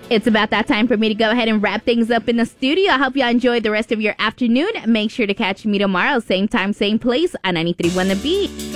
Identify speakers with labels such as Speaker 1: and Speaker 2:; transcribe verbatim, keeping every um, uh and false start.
Speaker 1: It's about that time for me to go ahead and wrap things up in the studio. I hope you enjoyed the rest of your afternoon. Make sure to catch me tomorrow, same time, same place on ninety-three point one The Beat.